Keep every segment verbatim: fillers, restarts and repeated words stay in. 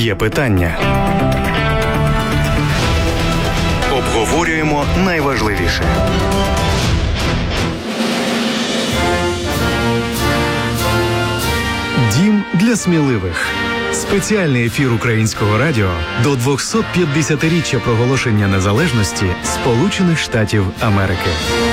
Є питання. Обговорюємо найважливіше. Дім для сміливих. Спеціальний ефір Українського радіо до двохсот п'ятдесятиріччя проголошення незалежності Сполучених Штатів Америки.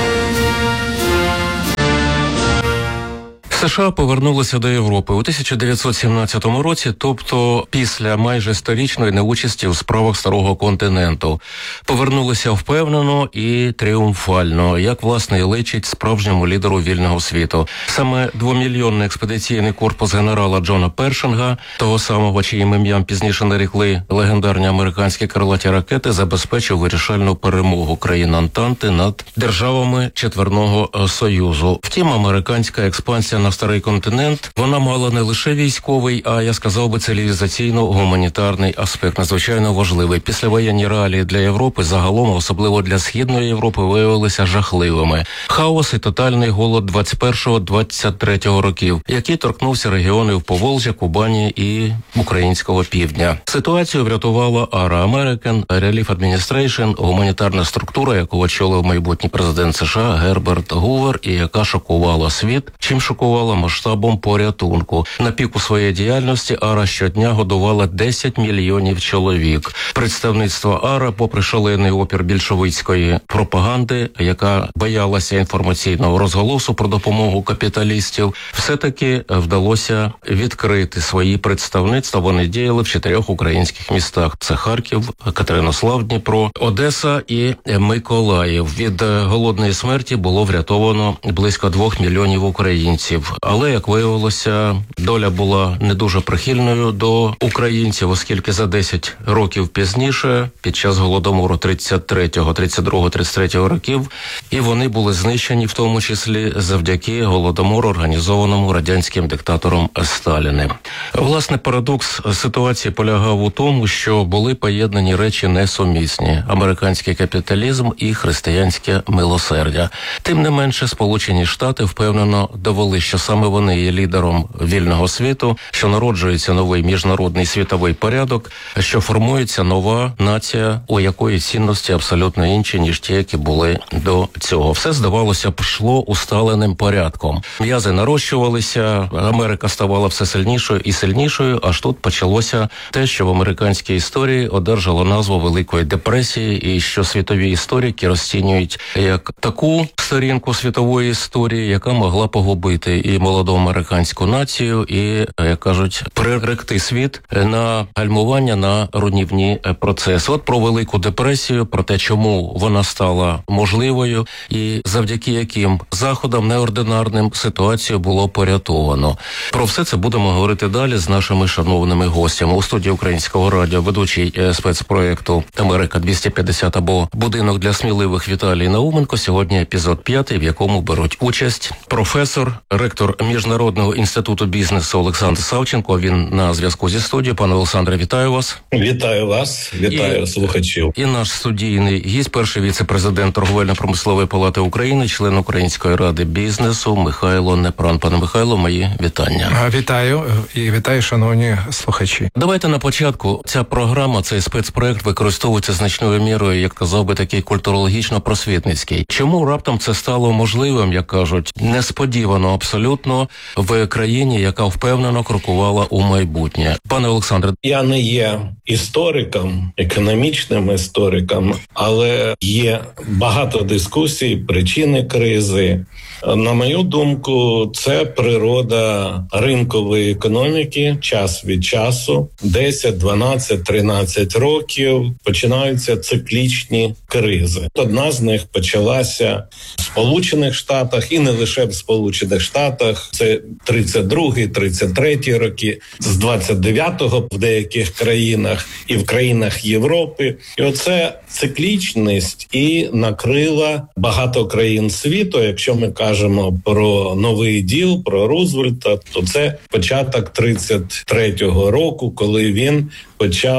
США повернулися до Європи у тисяча дев'ятсот сімнадцятому році, тобто після майже сторічної неучасті у справах Старого континенту. Повернулися впевнено і тріумфально, як, власне, і личить справжньому лідеру вільного світу. Саме двомільйонний експедиційний корпус генерала Джона Першинга, того самого, чиїм ім'ям пізніше нарекли легендарні американські крилаті ракети, забезпечив вирішальну перемогу країн Антанти над державами Четверного Союзу. Втім, американська експансія на Старий континент, вона мала не лише військовий, а, я сказав би, цивілізаційно-гуманітарний аспект, надзвичайно важливий. Післявоєнні реалії для Європи загалом, особливо для Східної Європи, виявилися жахливими. Хаос і тотальний голод двадцять першого - двадцять третього років, який торкнувся регіонів Поволжя, Кубані і українського півдня. Ситуацію врятувала Ара American Relief Administration, гуманітарна структура, яку очолив майбутній президент США Герберт Гувер, і яка шокувала світ, чим шокувала масштабом порятунку. На піку своєї діяльності Ара щодня годувала десять мільйонів чоловік. Представництво Ара, попри шалений опір більшовицької пропаганди, яка боялася інформаційного розголосу про допомогу капіталістів, все-таки вдалося відкрити свої представництва. Вони діяли в чотирьох українських містах. Це Харків, Катеринослав, Дніпро, Одеса і Миколаїв. Від голодної смерті було врятовано близько двох мільйонів українців. Але, як виявилося, доля була не дуже прихильною до українців, оскільки за десять років пізніше, під час голодомору тридцять третього, тридцять другого, тридцять третього років, і вони були знищені, в тому числі завдяки голодомору, організованому радянським диктатором Сталіним. Власне, парадокс ситуації полягав у тому, що були поєднані речі несумісні – американський капіталізм і християнське милосердя. Тим не менше, Сполучені Штати впевнено довели, що саме вони є лідером вільного світу, що народжується новий міжнародний світовий порядок, що формується нова нація, у якої цінності абсолютно інші, ніж ті, які були до цього. Все, здавалося б, йшло усталеним порядком. М'язи нарощувалися, Америка ставала все сильнішою і сильнішою, аж тут почалося те, що в американській історії одержало назву Великої депресії, і що світові історики розцінюють як таку сторінку світової історії, яка могла погубити і молоду американську націю, і, як кажуть, приректи світ на гальмування, на руйнівні процеси. От про Велику депресію, про те, чому вона стала можливою, і завдяки яким заходам неординарним ситуацію було порятовано. Про все це будемо говорити далі з нашими шановними гостями. У студії Українського радіо ведучий спецпроєкту «Америка двісті п'ятдесят» або «Будинок для сміливих» Віталій Науменко. Сьогодні епізод п'ятий, в якому беруть участь професор, ректор Міжнародного інституту бізнесу Олександр Савченко. Він на зв'язку зі студією. Пане Олександре, вітаю вас. Вітаю вас, вітаю і, слухачів. І наш студійний гість, перший віце-президент Торговельно-промислової палати України, член Української ради бізнесу Михайло Непран. Пане Михайло, мої вітання. Вітаю і вітаю, шановні слухачі. Давайте на початку. Ця програма, цей спецпроект використовується значною мірою, як казав би, такий культурологічно-просвітницький. Чому раптом це стало можливим, як кажуть, несподівано абсолютно в країні, яка впевнено крокувала у майбутнє? Пане Олександре. Я не є істориком, економічним істориком, але є багато дискусій, причини кризи. На мою думку, це природа ринкової економіки. Час від часу, десять, дванадцять, тринадцять років, починаються циклічні кризи. Одна з них почалася в Сполучених Штатах, і не лише в Сполучених Штатах. Це тридцять другий, тридцять третій роки, з двадцять дев'ятого в деяких країнах і в країнах Європи. І оце циклічність і накрила багато країн світу. Якщо ми кажемо про новий діл, про Рузвельта, то це початок тридцять третього року, коли він почав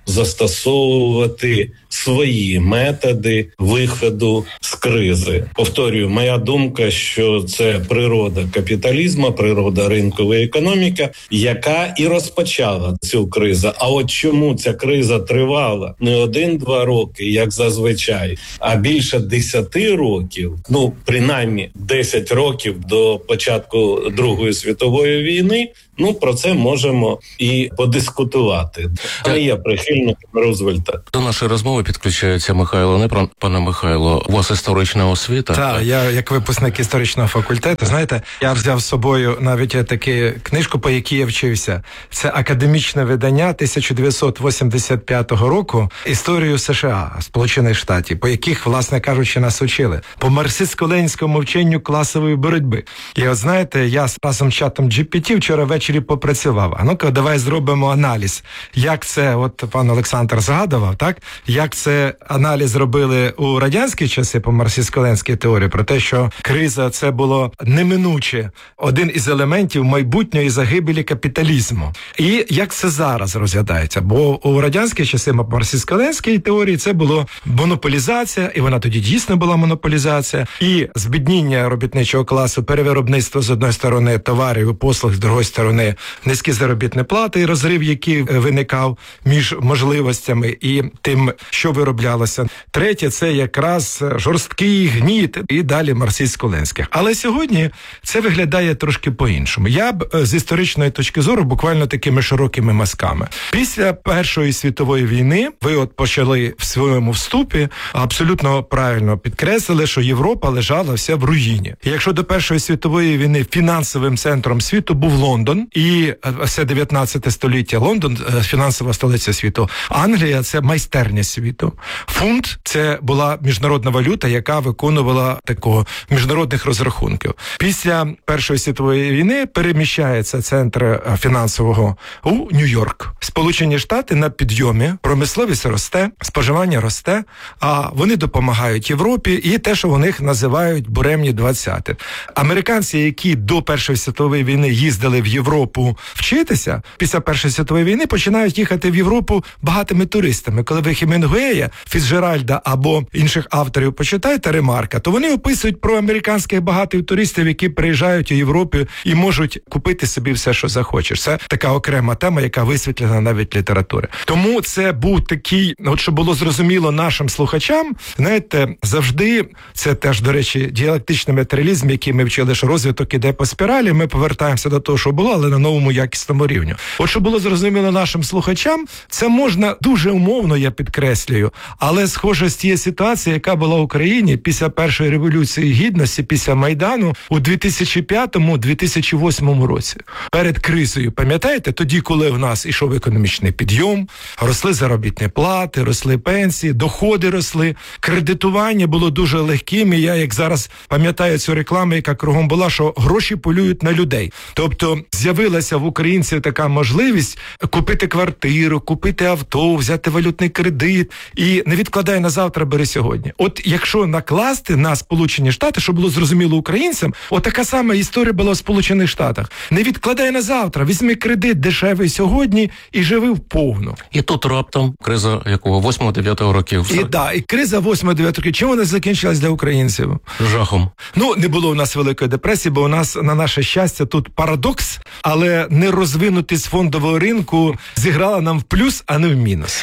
застосовувати свої методи виходу з кризи. Повторюю, моя думка, що це природа капіталізму, природа ринкової економіки, яка і розпочала цю кризу. А от чому ця криза тривала не один-два роки, як зазвичай, а більше десяти років, ну, принаймні десять років до початку Другої світової війни, ну, про це можемо і подискутувати. Але я прихильник Рузвельта. До нашої розмови підключається Михайло Непран. Пане Михайло, у вас історична освіта? Так, я як випускник історичного факультету, знаєте, я взяв з собою навіть таку книжку, по якій я вчився. Це академічне видання тисяча дев'ятсот вісімдесят п'ятого року «Історію США», Сполучених Штатів, по яких, власне кажучи, нас учили. По марксистсько-ленінському вченню класової боротьби. І от знаєте, я разом з чатом джі пі ті вчора ввечері попрацював. А ну-ка, давай зробимо аналіз. Як це, от пан Олександр згадував, так? Як це аналіз робили у радянські часи по марксистсько-ленінській теорії, про те, що криза це було неминуче один із елементів майбутньої загибелі капіталізму. І як це зараз розглядається? Бо у радянські часи по марксистсько-ленінській теорії це було монополізація, і вона тоді дійсно була монополізація, і збідніння робітничого класу, перевиробництво з одної сторони товарів і послуг, з другої сторони низькі заробітні плати і розрив, який виникав між можливостями і тим, що вироблялося. Третє, це якраз жорсткий гніт і далі марксистсько-ленінських. Але сьогодні це виглядає трошки по-іншому. Я б з історичної точки зору буквально такими широкими мазками. Після Першої світової війни ви от почали в своєму вступі абсолютно правильно підкреслили, що Європа лежала вся в руїні. І якщо до Першої світової війни фінансовим центром світу був Лондон, і все дев'ятнадцяте століття Лондон – фінансова столиця світу, Англія – це майстерня світу. Фунт – це була міжнародна валюта, яка виконувала такого міжнародних розрахунків. Після Першої світової війни переміщається центр фінансового у Нью-Йорк. Сполучені Штати на підйомі, промисловість росте, споживання росте, а вони допомагають Європі і те, що у них називають буремні двадцяти. Американці, які до Першої світової війни їздили в Європу вчитися, після Першої світової війни починають їхати в Європу багатими туристами. Коли ви Хемінгуея, Фіцджеральда або інших авторів почитаєте Ремарка, то вони описують про американських багатих туристів, які приїжджають у Європу і можуть купити собі все, що захочеш. Це така окрема тема, яка висвітлена навіть літератури. Тому це був такий, от щоб було зрозуміло нашим слухачам, знаєте, завжди, це теж, до речі, діалектичний матеріалізм, який ми вчили, що розвиток іде по спіралі, ми повертаємося до того, що було, але на новому якісному рівню. От щоб було зрозуміло нашим слухачам, це можна дуже умовно, я підкреслюю, але схоже з тієї ситуації, яка була в Україні після Першої революції гідності, після Майдану у дві тисячі п'ятому - дві тисячі восьмому році. Перед кризою, пам'ятаєте, тоді, коли в нас ішов економічний підйом, росли заробітні плати, росли пенсії, доходи росли, кредитування було дуже легким, і я, як зараз пам'ятаю цю рекламу, яка кругом була, що гроші полюють на людей. Тобто з'явилася в українців така можливість купити квартиру, купити авто, взяти валютний кредит і не відкладай на завтра, бери сьогодні. От якщо накласти на Сполучені Штати, щоб було зрозуміло українцям, от така сама історія була в Сполучених Штатах. Не відкладай на завтра, візьми кредит дешевий сьогодні і живи вповну. І тут раптом криза якого восьмого-дев'ятого років. І да, і криза восьмого-дев'ятого років. Чим вона закінчилась для українців? Жахом. Ну, не було у нас великої депресії, бо у нас, на наше щастя, тут парадокс, але нерозвинутість фондового ринку зіграла нам в плюс, а не в мінус.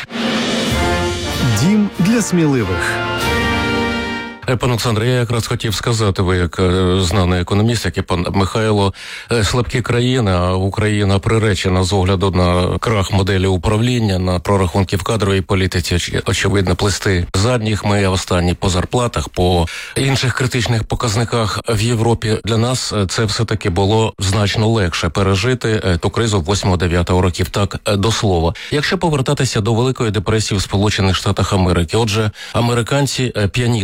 Дім для сміливих. Пан Олександр, я якраз хотів сказати, ви як знаний економіст, як і пан Михайло, слабкі країни, а Україна приречена з огляду на крах моделі управління, на прорахунки в кадровій політиці, очевидно, плести задніх, ми останні по зарплатах, по інших критичних показниках в Європі. Для нас це все-таки було значно легше пережити ту кризу восьмого-дев'ятого років, так, до слова. Якщо повертатися до Великої депресії в Сполучених Штатах Америки, отже, американці п'яніли від успіху,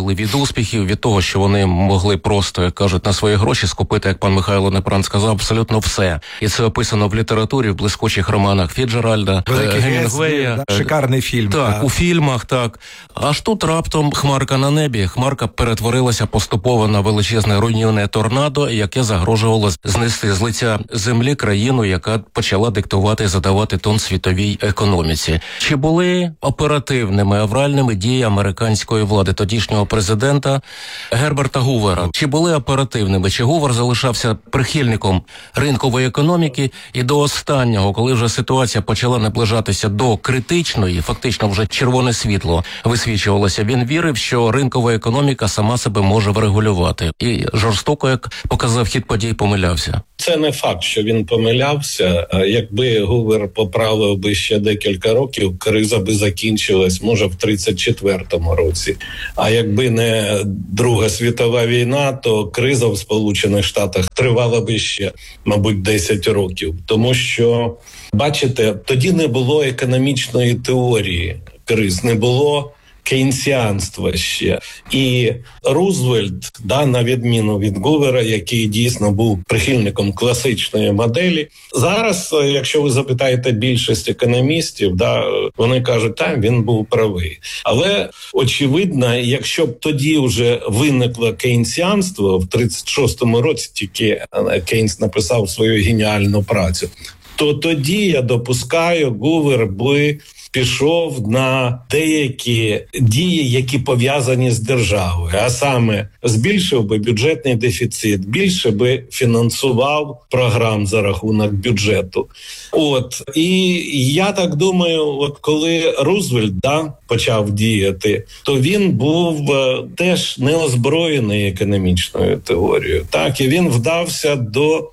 успіхів, від того, що вони могли просто, як кажуть, на свої гроші скупити, як пан Михайло Непран сказав, абсолютно все. І це описано в літературі, в блискучих романах Фіцджеральда, Гемінгвея. Да, шикарний фільм. Так, так, у фільмах, так. Аж тут раптом хмарка на небі. Хмарка перетворилася поступово на величезне руйнівне торнадо, яке загрожувало знести з лиця землі країну, яка почала диктувати і задавати тон світовій економіці. Чи були оперативними, авральними дії американської влади, тодішнього президента Герберта Гувера? Чи були оперативними? Чи Гувер залишався прихильником ринкової економіки і до останнього, коли вже ситуація почала наближатися до критичної, фактично вже червоне світло висвічувалося, він вірив, що ринкова економіка сама себе може врегулювати. І жорстоко, як показав хід подій, помилявся. Це не факт, що він помилявся. Якби Гувер поправив би ще декілька років, криза би закінчилась, може, в тридцять четвертому році. А якби не Друга світова війна, то криза в Сполучених Штатах тривала би ще, мабуть, десять років. Тому що, бачите, тоді не було економічної теорії криз, не було кейнсіанства ще. І Рузвельт, да, на відміну від Гувера, який дійсно був прихильником класичної моделі. Зараз, якщо ви запитаєте більшість економістів, да, вони кажуть, так, він був правий. Але, очевидно, якщо б тоді вже виникло кейнсіанство, в тридцять шостому році тільки Кейнс написав свою геніальну працю, то тоді, я допускаю, Гувер би пішов на деякі дії, які пов'язані з державою, а саме збільшив би бюджетний дефіцит, більше би фінансував програм за рахунок бюджету. От, і я так думаю, от коли Рузвельт, да, почав діяти, то він був е, теж неозброєний економічною теорією. Так, і він вдався до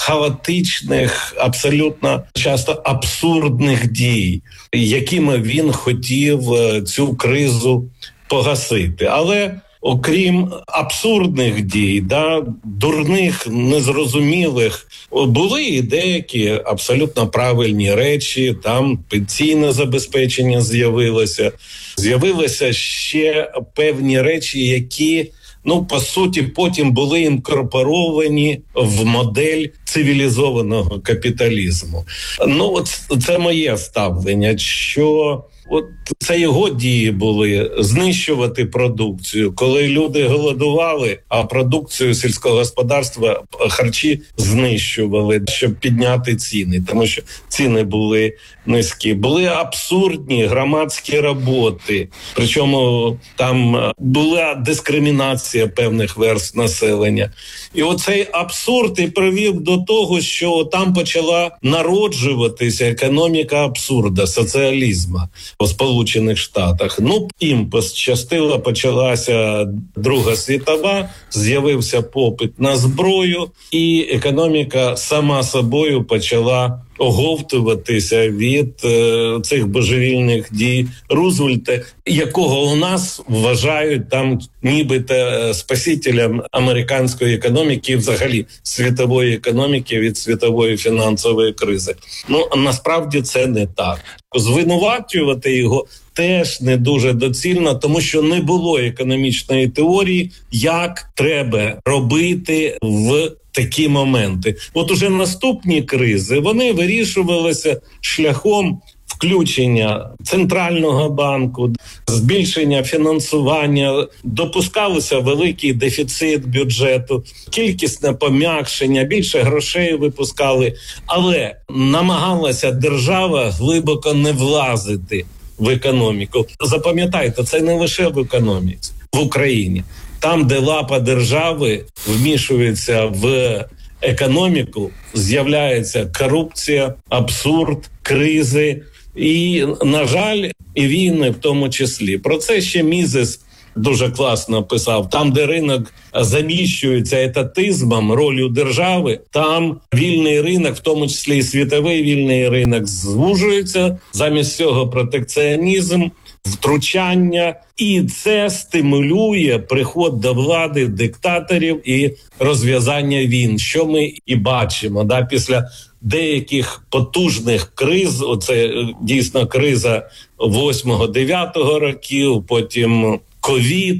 хаотичних, абсолютно часто абсурдних дій, якими він хотів цю кризу погасити. Але окрім абсурдних дій, да, дурних, незрозумілих, були і деякі абсолютно правильні речі. Там пенсійне забезпечення з'явилося. З'явилися ще певні речі, які, ну, по суті, потім були інкорпоровані в модель цивілізованого капіталізму. Ну, от це моє ставлення, що от це його дії були знищувати продукцію, коли люди голодували, а продукцію сільського господарства, харчі знищували, щоб підняти ціни, тому що ціни були низькі. Були абсурдні громадські роботи, причому там була дискримінація певних верств населення. І оцей абсурд і привів до того, що там почала народжуватися економіка абсурда, соціалізму у Сполучених Штатах. Ну, їм пощастило, почалася Друга світова, з'явився попит на зброю, і економіка сама собою почала оговтуватися від е, цих божевільних дій Рузвельта, якого у нас вважають там нібито спасителем американської економіки і взагалі світової економіки від світової фінансової кризи. Ну, насправді це не так. Звинувачувати його теж не дуже доцільно, тому що не було економічної теорії, як треба робити в такі моменти. От уже наступні кризи, вони вирішувалися шляхом включення центрального банку, збільшення фінансування, допускалося великий дефіцит бюджету, кількісне пом'якшення, більше грошей випускали, але намагалася держава глибоко не влазити в економіку. Запам'ятайте, це не лише в економіці, в Україні. Там, де лапа держави вмішується в економіку, з'являється корупція, абсурд, кризи і, на жаль, і війни в тому числі. Про це ще Мізес дуже класно писав. Там, де ринок заміщується етатизмом, ролью держави, там вільний ринок, в тому числі і світовий вільний ринок, звужується. Замість цього протекціонізм, втручання, і це стимулює приход до влади диктаторів і розв'язання війн, що ми і бачимо. Да? Після деяких потужних криз, оце дійсно криза восьмого-дев'ятого років, потім ковід,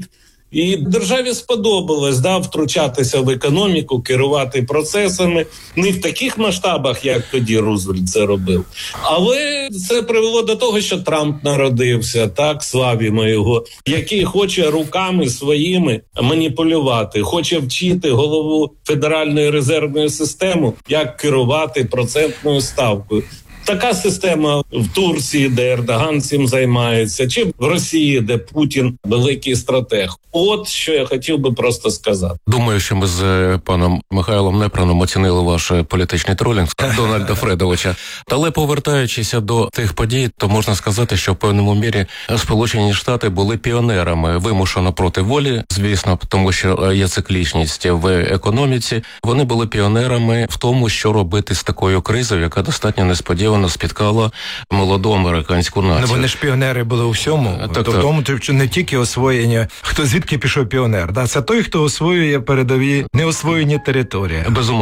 І державі сподобалось, да, втручатися в економіку, керувати процесами. Не в таких масштабах, як тоді Рузвельт це робив. Але це привело до того, що Трамп народився, так, славімо його, який хоче руками своїми маніпулювати, хоче вчити голову Федеральної резервної системи, як керувати процентною ставкою. Така система в Турції, де Ердоган цим займається, чи в Росії, де Путін великий стратег. От що я хотів би просто сказати. Думаю, що ми з паном Михайлом Непраном оцінили ваш політичний тролінг Дональда Фредовича. Але повертаючись до тих подій, то можна сказати, що в певному мірі Сполучені Штати були піонерами, вимушено проти волі, звісно, тому що є циклічність в економіці. Вони були піонерами в тому, що робити з такою кризою, яка достатньо несподівано спіткала молоду американську націю. Ну, вони ж піонери були у всьому. Так, то, так. В тому, що не тільки освоєння, хто звідки пішов піонер. Да? Це той, хто освоює передові неосвоєні території. Безумовно.